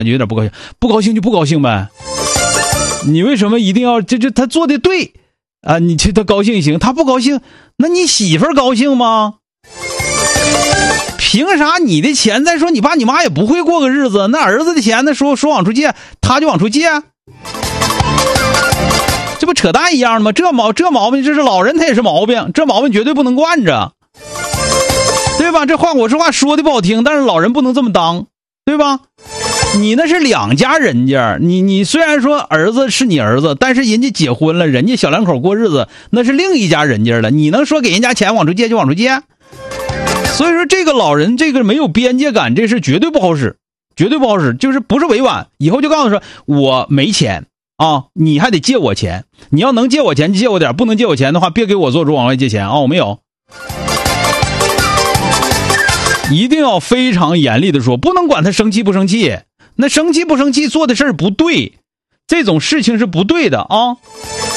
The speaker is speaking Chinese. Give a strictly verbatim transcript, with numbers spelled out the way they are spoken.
觉有点不高兴，不高兴就不高兴呗。你为什么一定要这这他做的对啊？你这他高兴行，他不高兴，那你媳妇儿高兴吗？凭啥你的钱？再说你爸你妈也不会过个日子，那儿子的钱那说说往出借，他就往出借，这不扯淡一样吗？这毛这毛病，这是老人他也是毛病，这毛病绝对不能惯着，对吧？这话我这话说的不好听，但是老人不能这么当，对吧？你那是两家人家，你你虽然说儿子是你儿子，但是人家结婚了，人家小两口过日子，那是另一家人家了，你能说给人家钱往出借就往出借？所以说这个老人这个没有边界感，这是绝对不好使，绝对不好使，就是不是委婉，以后就告诉说我没钱啊，你还得借我钱，你要能借我钱就借我点，不能借我钱的话别给我做主往外借钱啊，我没有。一定要非常严厉的说，不能管他生气不生气，那生气不生气做的事儿不对，这种事情是不对的啊。